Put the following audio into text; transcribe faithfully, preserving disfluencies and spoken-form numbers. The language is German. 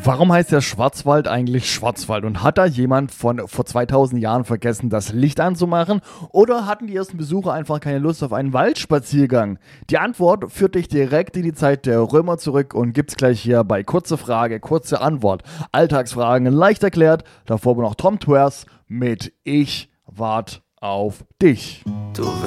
Warum heißt der Schwarzwald eigentlich Schwarzwald? Und hat da jemand von vor zweitausend Jahren vergessen, das Licht anzumachen? Oder hatten die ersten Besucher einfach keine Lust auf einen Waldspaziergang? Die Antwort führt dich direkt in die Zeit der Römer zurück und gibt's gleich hier bei Kurze Frage, kurze Antwort. Alltagsfragen leicht erklärt, davor aber noch Tom Twers mit Ich wart auf dich. Du